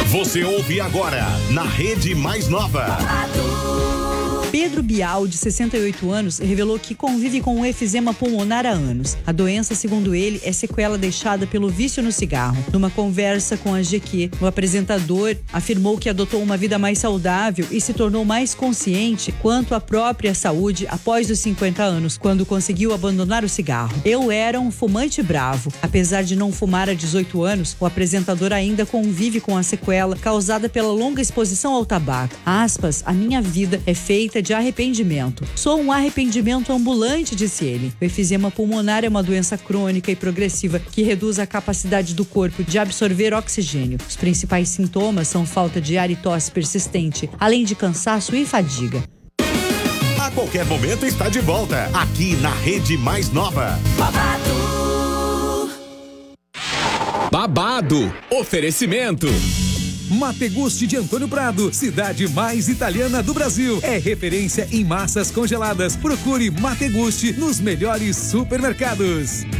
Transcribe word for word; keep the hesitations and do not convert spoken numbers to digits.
Você ouve agora na Rede Mais Nova. Pedro Bial, de sessenta e oito anos, revelou que convive com um efizema pulmonar há anos. A doença, segundo ele, é sequela deixada pelo vício no cigarro. Numa conversa com a G Q, o apresentador afirmou que adotou uma vida mais saudável e se tornou mais consciente quanto à própria saúde após os cinquenta anos, quando conseguiu abandonar o cigarro. Eu era um fumante bravo. Apesar de não fumar há dezoito anos, o apresentador ainda convive com a sequela causada pela longa exposição ao tabaco. Aspas, a minha vida é feita de arrependimento. Sou um arrependimento ambulante, disse ele. O efizema pulmonar é uma doença crônica e progressiva que reduz a capacidade do corpo de absorver oxigênio. Os principais sintomas são falta de ar e tosse persistente, além de cansaço e fadiga. A qualquer momento está de volta, aqui na Rede Mais Nova. Babado. Babado. Oferecimento. Mategusti de Antônio Prado, cidade mais italiana do Brasil. É referência em massas congeladas. Procure Mategusti nos melhores supermercados.